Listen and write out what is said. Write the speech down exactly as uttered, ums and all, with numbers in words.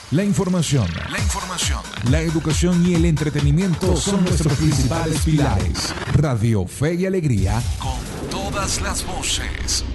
La información, la información, la educación y el entretenimiento son nuestros principales pilares. Radio Fe y Alegría, con todas las voces.